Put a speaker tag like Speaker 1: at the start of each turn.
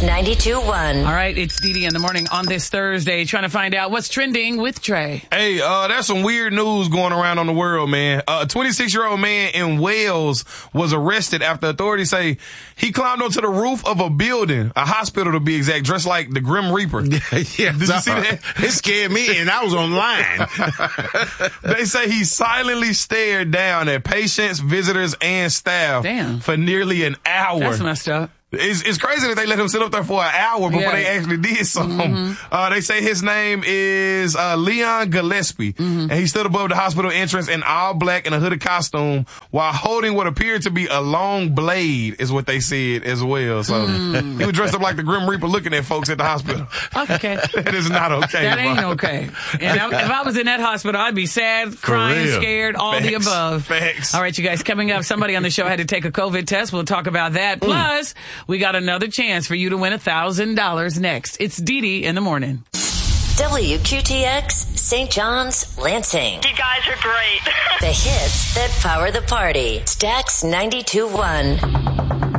Speaker 1: 92.1.
Speaker 2: All right, it's Dee in the morning on this Thursday, trying to find out what's trending with Trey.
Speaker 3: Hey, there's some weird news going around on the world, man. A 26-year-old man in Wales was arrested after authorities say he climbed onto the roof of a building, a hospital to be exact, dressed like the Grim Reaper.
Speaker 4: Yeah,
Speaker 3: Did you see that?
Speaker 4: It scared me, and I was online.
Speaker 3: They say he silently stared down at patients, visitors, and staff for nearly an hour.
Speaker 2: That's messed up.
Speaker 3: It's crazy that they let him sit up there for an hour before they actually did something. They say his name is Leon Gillespie, and he stood above the hospital entrance in all black in a hooded costume while holding what appeared to be a long blade, is what they said as well. So he was dressed up like the Grim Reaper looking at folks at the hospital.
Speaker 2: Okay.
Speaker 3: That is not okay.
Speaker 2: That ain't okay. And if I was in that hospital, I'd be sad, crying, scared, all the above.
Speaker 3: Facts.
Speaker 2: All right, you guys, coming up, somebody on the show had to take a COVID test. We'll talk about that. Plus, we got another chance for you to win $1,000 next. It's Dee in the morning.
Speaker 1: WQTX, St. John's, Lansing.
Speaker 5: You guys are great.
Speaker 1: The hits that power the party. Stax 92.1.